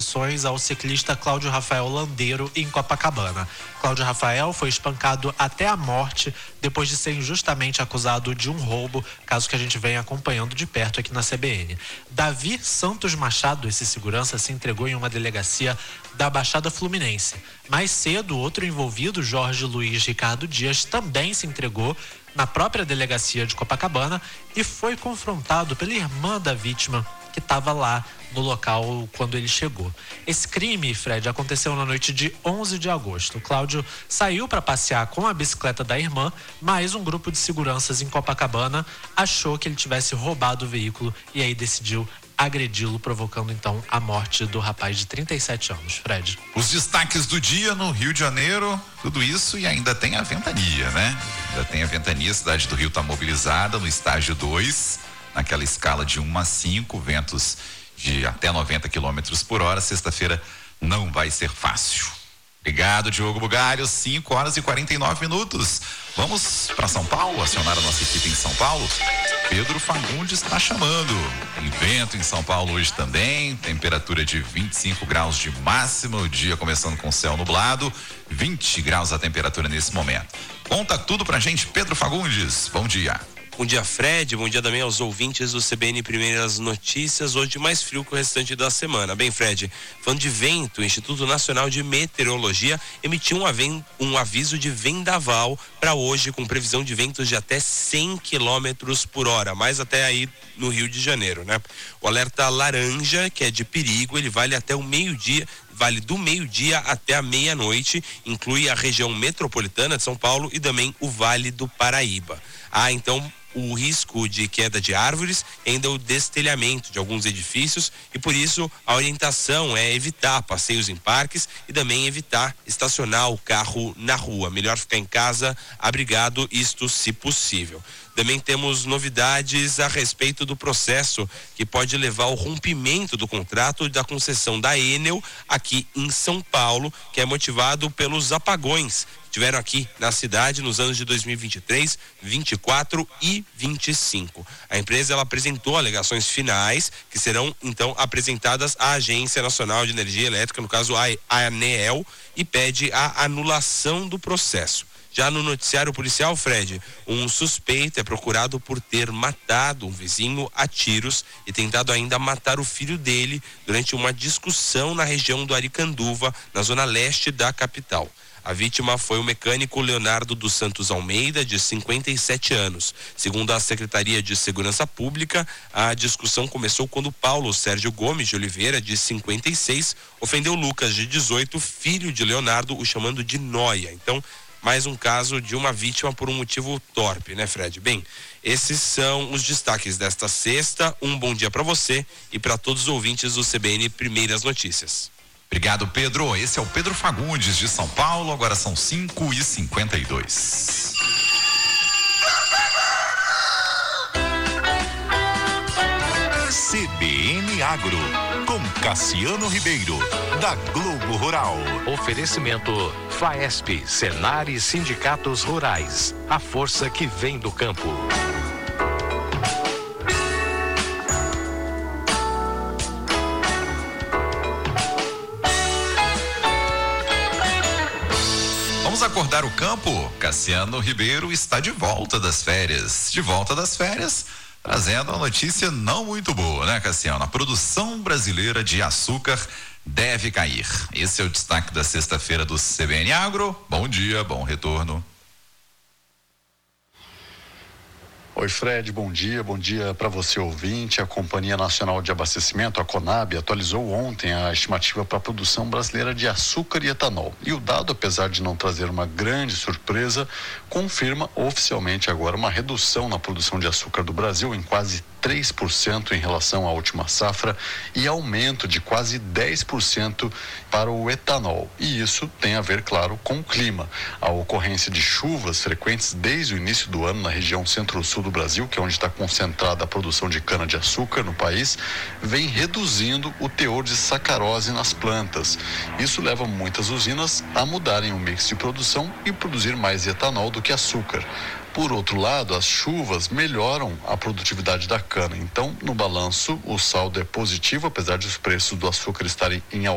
agressões ao ciclista Cláudio Rafael Landeiro em Copacabana. Cláudio Rafael foi espancado até a morte depois de ser injustamente acusado de um roubo, caso que a gente vem acompanhando de perto aqui na CBN. Davi Santos Machado, esse segurança, se entregou em uma delegacia da Baixada Fluminense. Mais cedo, outro envolvido, Jorge Luiz Ricardo Dias, também se entregou na própria delegacia de Copacabana e foi confrontado pela irmã da vítima, que estava lá no local quando ele chegou. Esse crime, Fred, aconteceu na noite de 11 de agosto. O Cláudio saiu para passear com a bicicleta da irmã, mas um grupo de seguranças em Copacabana achou que ele tivesse roubado o veículo e aí decidiu agredi-lo, provocando então a morte do rapaz de 37 anos. Fred. Os destaques do dia no Rio de Janeiro, tudo isso, e ainda tem a ventania, né? Ainda tem a ventania, a cidade do Rio está mobilizada no estágio 2, naquela escala de 1 a 5, ventos de até 90 km por hora. Sexta-feira não vai ser fácil. Obrigado, Diogo Bugalho. 5h49. Vamos para São Paulo, acionar a nossa equipe em São Paulo. Pedro Fagundes está chamando. Tem vento em São Paulo hoje também, temperatura de 25 graus de máxima, o dia começando com céu nublado, 20 graus a temperatura nesse momento. Conta tudo pra gente, Pedro Fagundes. Bom dia. Bom dia, Fred. Bom dia também aos ouvintes do CBN Primeiras Notícias. Hoje mais frio que o restante da semana. Bem, Fred, falando de vento, o Instituto Nacional de Meteorologia emitiu um aviso de vendaval para hoje, com previsão de ventos de até 100 km por hora, mais até aí no Rio de Janeiro, né? O alerta laranja, que é de perigo, ele vale até o meio-dia. Vale do meio-dia até a meia-noite, inclui a região metropolitana de São Paulo e também o Vale do Paraíba. Então, o risco de queda de árvores, ainda o destelhamento de alguns edifícios, e por isso a orientação é evitar passeios em parques e também evitar estacionar o carro na rua. Melhor ficar em casa, abrigado, isto se possível. Também temos novidades a respeito do processo que pode levar ao rompimento do contrato da concessão da Enel aqui em São Paulo, que é motivado pelos apagões que tiveram aqui na cidade nos anos de 2023, 24 e 25. A empresa ela apresentou alegações finais que serão então apresentadas à Agência Nacional de Energia Elétrica, no caso a ANEEL, e pede a anulação do processo. Já no noticiário policial, Fred, um suspeito é procurado por ter matado um vizinho a tiros e tentado ainda matar o filho dele durante uma discussão na região do Aricanduva, na zona leste da capital. A vítima foi o mecânico Leonardo dos Santos Almeida, de 57 anos. Segundo a Secretaria de Segurança Pública, a discussão começou quando Paulo Sérgio Gomes de Oliveira, de 56, ofendeu Lucas, de 18, filho de Leonardo, o chamando de nóia. Então, mais um caso de uma vítima por um motivo torpe, né, Fred? Bem, esses são os destaques desta sexta. Um bom dia para você e para todos os ouvintes do CBN Primeiras Notícias. Obrigado, Pedro. Esse é o Pedro Fagundes, de São Paulo. Agora são 5h52. CBN Agro, com Cassiano Ribeiro, da Globo Rural. Oferecimento FAESP, Senar e Sindicatos Rurais. A força que vem do campo. Vamos acordar o campo? Cassiano Ribeiro está de volta das férias. De volta das férias, trazendo uma notícia não muito boa, né, Cassiano? A produção brasileira de açúcar deve cair. Esse é o destaque da sexta-feira do CBN Agro. Bom dia, bom retorno. Oi, Fred, bom dia para você ouvinte. A Companhia Nacional de Abastecimento, a Conab, atualizou ontem a estimativa para a produção brasileira de açúcar e etanol. E o dado, apesar de não trazer uma grande surpresa, confirma oficialmente agora uma redução na produção de açúcar do Brasil em quase 3% em relação à última safra e aumento de quase 10% para o etanol. E isso tem a ver, claro, com o clima. A ocorrência de chuvas frequentes desde o início do ano na região centro-sul do Brasil, que é onde está concentrada a produção de cana-de-açúcar no país, vem reduzindo o teor de sacarose nas plantas. Isso leva muitas usinas a mudarem o mix de produção e produzir mais etanol do que açúcar. Por outro lado, as chuvas melhoram a produtividade da cana. Então, no balanço, o saldo é positivo, apesar de os preços do açúcar estarem em